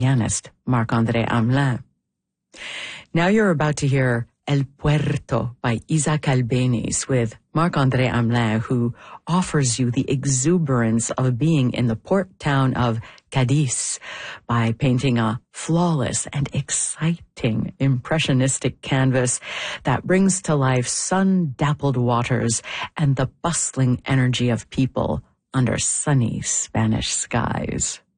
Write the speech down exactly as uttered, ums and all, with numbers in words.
pianist Marc-André Hamelin. Now you're about to hear El Puerto by Isaac Albéniz with Marc-André Hamelin, who offers you the exuberance of being in the port town of Cadiz by painting a flawless and exciting impressionistic canvas that brings to life sun-dappled waters and the bustling energy of people under sunny Spanish skies.